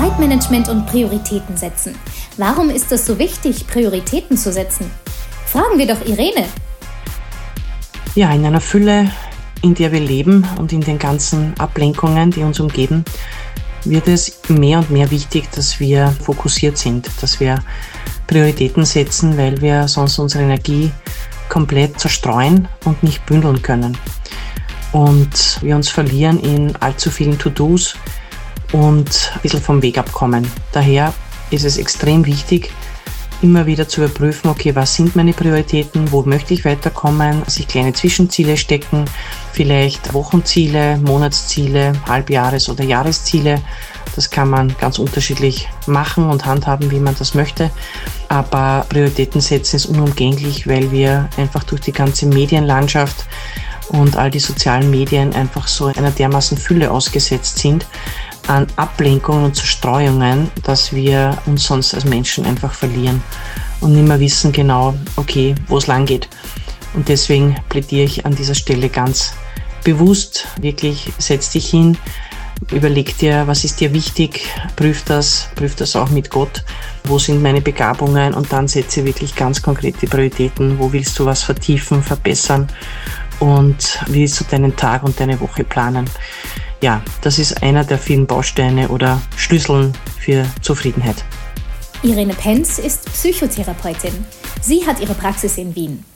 Zeitmanagement und Prioritäten setzen. Warum ist es so wichtig, Prioritäten zu setzen? Fragen wir doch Irene. Ja, in einer Fülle, in der wir leben und in den ganzen Ablenkungen, die uns umgeben, wird es mehr und mehr wichtig, dass wir fokussiert sind, dass wir Prioritäten setzen, weil wir sonst unsere Energie komplett zerstreuen und nicht bündeln können. Und wir uns verlieren in allzu vielen To-Dos und ein bisschen vom Weg abkommen. Daher ist es extrem wichtig, immer wieder zu überprüfen, okay, was sind meine Prioritäten, wo möchte ich weiterkommen, sich kleine Zwischenziele stecken, vielleicht Wochenziele, Monatsziele, Halbjahres- oder Jahresziele. Das kann man ganz unterschiedlich machen und handhaben, wie man das möchte. Aber Prioritäten setzen ist unumgänglich, weil wir einfach durch die ganze Medienlandschaft und all die sozialen Medien einfach so einer dermaßen Fülle ausgesetzt sind an Ablenkungen und Zerstreuungen, dass wir uns sonst als Menschen einfach verlieren und nicht mehr wissen genau, okay, wo es lang geht. Und deswegen plädiere ich an dieser Stelle ganz bewusst, wirklich setz dich hin, überleg dir, was ist dir wichtig, prüf das auch mit Gott, wo sind meine Begabungen und dann setze wirklich ganz konkrete Prioritäten, wo willst du was vertiefen, verbessern und wie willst du deinen Tag und deine Woche planen. Ja, das ist einer der vielen Bausteine oder Schlüsseln für Zufriedenheit. Irene Penz ist Psychotherapeutin. Sie hat ihre Praxis in Wien.